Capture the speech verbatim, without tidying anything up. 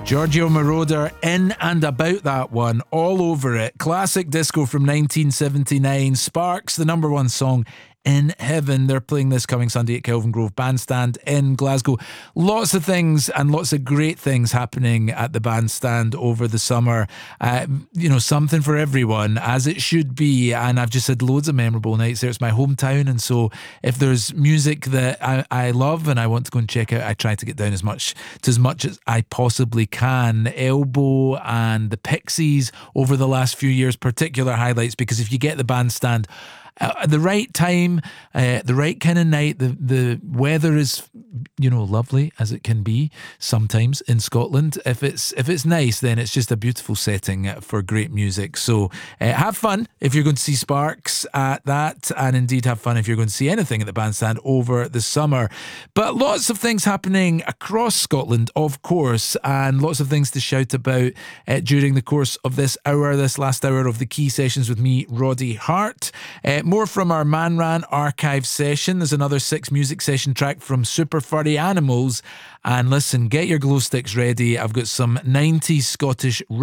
Giorgio Moroder, in and about that one, all over it. Classic disco from nineteen seventy-nine. Sparks, the number one song in heaven. They're playing this coming Sunday at Kelvin Grove Bandstand in Glasgow. Lots of things and lots of great things happening at the Bandstand over the summer. Uh, you know, something for everyone, as it should be. And I've just had loads of memorable nights there. It's my hometown, and so if there's music that I, I love and I want to go and check out, I try to get down as much to as much as I possibly can. Elbow and the Pixies over the last few years, particular highlights, because if you get the Bandstand Uh, at the right time, uh, the right kind of night, the, the weather is, you know, lovely as it can be sometimes in Scotland. If it's if it's nice, then it's just a beautiful setting for great music. So uh, have fun if you're going to see Sparks at that, and indeed have fun if you're going to see anything at the Bandstand over the summer. But lots of things happening across Scotland, of course, and lots of things to shout about uh, during the course of this hour, this last hour of the Key Sessions with me, Roddy Hart. Uh, More from our Man Ran archive session. There's another six music session track from Super Furry Animals. And listen, get your glow sticks ready. I've got some nineties Scottish